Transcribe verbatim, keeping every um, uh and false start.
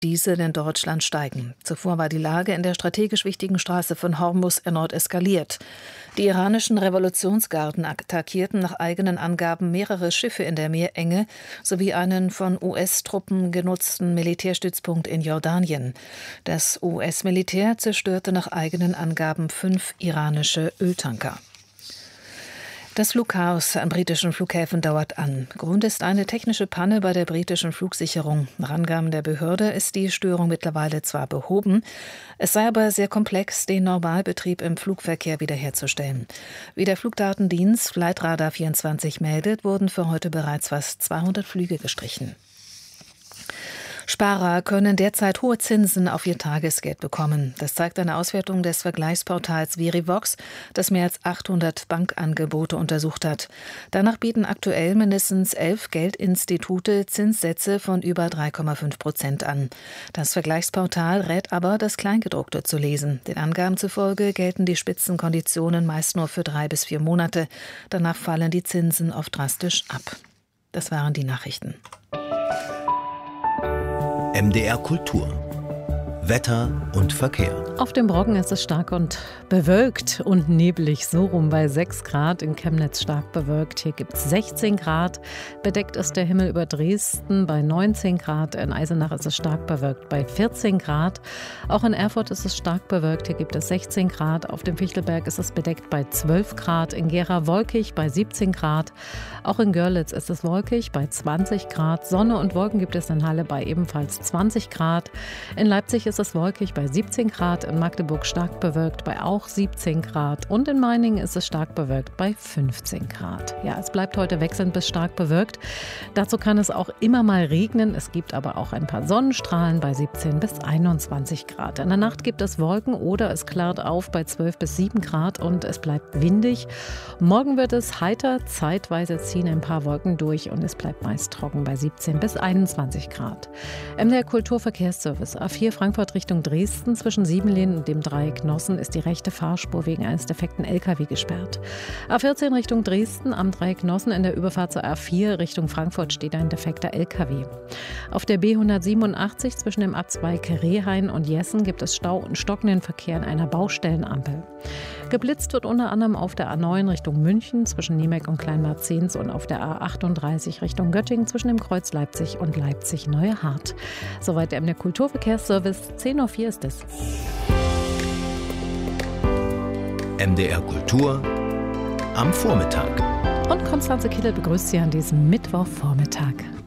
Diesel in Deutschland steigen. Zuvor war die Lage in der strategisch wichtigen Straße von Hormuz erneut eskaliert. Die iranischen Revolutionsgarden attackierten nach eigenen Angaben mehrere Schiffe in der Meerenge sowie einen von U S-Truppen genutzten Militärstützpunkt in Jordanien. Das U S-Militär zerstörte nach eigenen Angaben fünf iranische Öltanker. Das Flugchaos an britischen Flughäfen dauert an. Grund ist eine technische Panne bei der britischen Flugsicherung. Nach Angaben der Behörde ist die Störung mittlerweile zwar behoben, es sei aber sehr komplex, den Normalbetrieb im Flugverkehr wiederherzustellen. Wie der Flugdatendienst Flightradar vierundzwanzig meldet, wurden für heute bereits fast zweihundert Flüge gestrichen. Sparer können derzeit hohe Zinsen auf ihr Tagesgeld bekommen. Das zeigt eine Auswertung des Vergleichsportals Verivox, das mehr als achthundert Bankangebote untersucht hat. Danach bieten aktuell mindestens elf Geldinstitute Zinssätze von über drei Komma fünf Prozent an. Das Vergleichsportal rät aber, das Kleingedruckte zu lesen. Den Angaben zufolge gelten die Spitzenkonditionen meist nur für drei bis vier Monate. Danach fallen die Zinsen oft drastisch ab. Das waren die Nachrichten. M D R Kultur. Wetter und Verkehr. Auf dem Brocken ist es stark und bewölkt und neblig, so rum bei sechs Grad. In Chemnitz stark bewölkt, hier gibt es sechzehn Grad. Bedeckt ist der Himmel über Dresden bei neunzehn Grad. In Eisenach ist es stark bewölkt bei vierzehn Grad. Auch in Erfurt ist es stark bewölkt, hier gibt es sechzehn Grad. Auf dem Fichtelberg ist es bedeckt bei zwölf Grad. In Gera wolkig bei siebzehn Grad. Auch in Görlitz ist es wolkig bei zwanzig Grad. Sonne und Wolken gibt es in Halle bei ebenfalls zwanzig Grad. In Leipzig ist es wolkig bei siebzehn Grad, in Magdeburg stark bewölkt bei auch siebzehn Grad und in Meiningen ist es stark bewölkt bei fünfzehn Grad. Ja, es bleibt heute wechselnd bis stark bewölkt. Dazu kann es auch immer mal regnen. Es gibt aber auch ein paar Sonnenstrahlen bei siebzehn bis einundzwanzig Grad. In der Nacht gibt es Wolken oder es klart auf bei zwölf bis sieben Grad und es bleibt windig. Morgen wird es heiter, zeitweise ziehen ein paar Wolken durch und es bleibt meist trocken bei siebzehn bis einundzwanzig Grad. M D R Kulturverkehrsservice A vier Frankfurt Richtung Dresden zwischen Siebenlehnen und dem Dreieck Nossen ist die rechte Fahrspur wegen eines defekten L K W gesperrt. A vierzehn Richtung Dresden am Dreieck Nossen in der Überfahrt zur A vier Richtung Frankfurt steht ein defekter L K W. Auf der B hundertsiebenundachtzig zwischen dem Abzweig Rehhain und Jessen gibt es Stau und stockenden Verkehr in einer Baustellenampel. Geblitzt wird unter anderem auf der A neun Richtung München zwischen Niemek und Kleinmarzens und auf der A achtunddreißig Richtung Göttingen zwischen dem Kreuz Leipzig und Leipzig-Neuehardt. Soweit der M D R Kulturverkehrsservice. zehn Uhr vier ist es. M D R Kultur am Vormittag. Und Konstanze Kittel begrüßt Sie an diesem Mittwochvormittag.